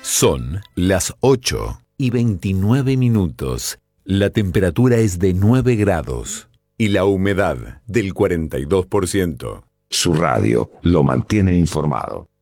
Son las 8:29. La temperatura es de 9 grados y la humedad del 42%. Su radio lo mantiene informado.